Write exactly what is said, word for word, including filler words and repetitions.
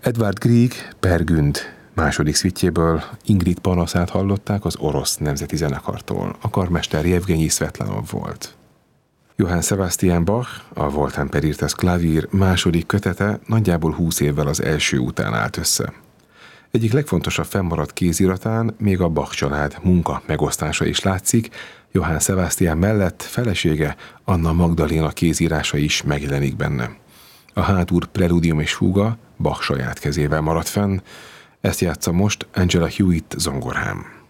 Edvard Grieg Per Günd második szvitjéből Ingrid panaszát hallották az Orosz Nemzeti Zenekartól. A karmester Jevgenyi Szvetlanov volt. Johann Sebastian Bach, a Wohltemperiertes Klavier második kötete nagyjából húsz évvel az első után állt össze. Egyik legfontosabb fennmaradt kéziratán még a Bach család munka megosztása is látszik, Johann Sebastian mellett felesége Anna Magdaléna kézírása is megjelenik benne. A hátúr preludium és fúga Bach saját kezével maradt fenn, ezt játsza most Angela Hewitt zongorán.